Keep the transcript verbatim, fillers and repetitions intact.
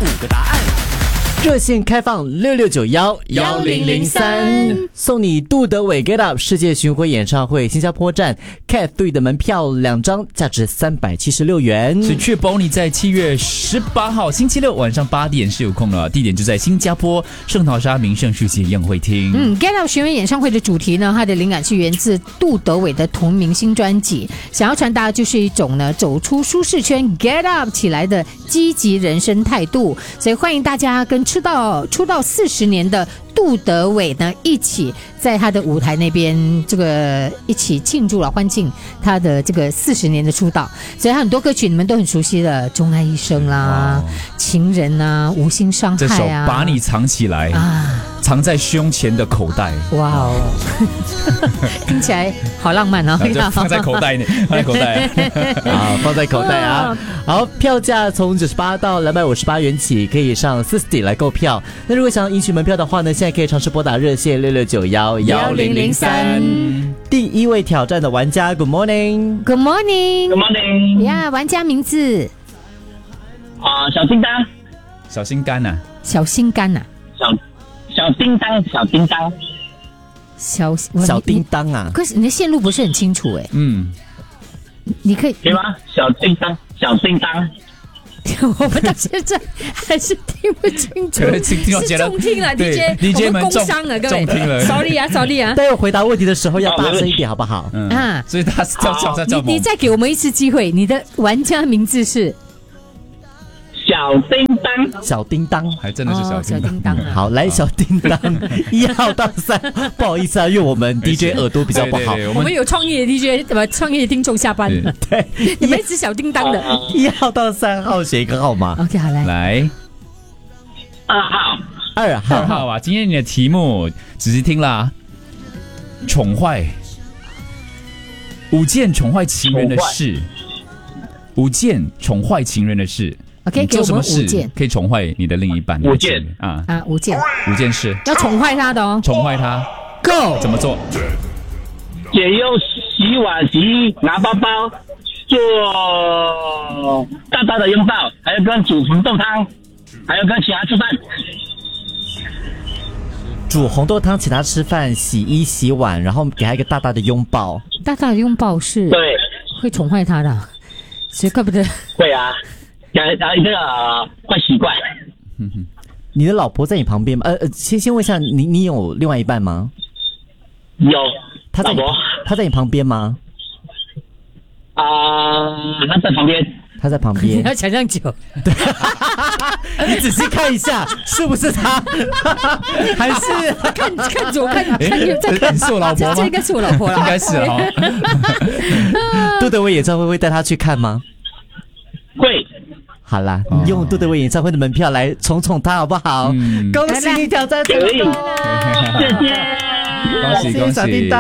五个答案。热线开放六六九幺幺零零三，送你杜德伟 Get Up 世界巡回演唱会新加坡站 Cat 三的门票两张，价值三百七十六元。 所以确保你在七月十八号星期六晚上八点是有空的，地点就在新加坡圣淘沙名胜世界宴会厅。 嗯 ，Get Up 巡回演唱会的主题呢，它的灵感是源自杜德伟的同名新专辑，想要传达就是一种呢走出舒适圈 Get Up 起来的积极人生态度，所以欢迎大家跟出道出道四十年的杜德伟呢一起在他的舞台那边这个一起庆祝了欢庆他的这个四十年的出道，所以他很多歌曲你们都很熟悉的《钟爱一生》啦、情人啊、无心伤这首害啊， 把你藏起来啊，藏在胸前的口袋。 哇哦，听起来好浪漫哦！ 就放在口袋里，放在口袋好，放在口袋啊。好，票价从九十八到两百五十八元起，可以上 Sisti 来购票。那如果想要赢取门票的话呢，现在可以尝试拨打热线六六九幺幺零零三。第一位挑战的玩家 ，Good morning，Good morning，Good morning， 呀， yeah, 玩家名字啊、呃，小叮当， 小心肝呐、啊， 小心肝呐、啊， 小小叮当，小叮当， 小小叮当啊！ 可是你的线路不是很清楚哎、欸， 嗯， 你可以可以吗？小叮当，小叮当。 我们到现在还是听不清楚， 是重听了 D J， D J 们工伤了，各位， 重听了 ，sorry 啊 ，sorry 啊。 待会回答问题的时候要大声一点，好不好？ 嗯啊，所以他是叫叫叫你你再给我们一次机会，你的玩家名字是小叮当， 小叮当， 还真的是小叮当。 哦、小叮当、啊， 好，来小叮当，一号到三，不好意思啊，因为我们 D J 耳朵比较不好， 对对对我, 们我们有创意的 D J， 什么创意的听众下班了， 对， 你们是小叮当的， 一号到三号选一个号码 ，OK， 好来， 来， 二号， 二号， 二号啊，今天你的题目仔细听啦，宠坏，五件宠坏情人的事，五件宠坏情人的事。 OK， 做什么事给我们五件可以宠坏你的另一半？ 五件啊啊，五件， 五件事要宠坏他的哦， 宠坏他 ，Go， 怎么做？ 解忧洗碗洗衣拿包包，做大大的拥抱，还有跟煮红豆汤，还有跟其他吃饭。 煮红豆汤，请他吃饭，洗衣洗碗，然后给他一个大大的拥抱。 大大的拥抱是对， 会宠坏他的，所以怪不得会啊。养养一个坏习惯。 你的老婆在你旁边吗？呃呃，先先问一下，你你有另外一半吗？ 有， 他在你他在你旁边吗？ 啊、呃，他在旁边。 他在旁边。 你要想象久。 对，你仔细看一下，是不是他？还是看看左看看右再看？ 是我老婆吗？ 这应该是我老婆了， 应该是哈。 杜德伟演唱会会带他去看吗？ 会。 好啦，你用杜德伟演唱会的门票来宠宠他好不好？嗯、恭喜你挑战成功， 谢谢，恭喜恭喜！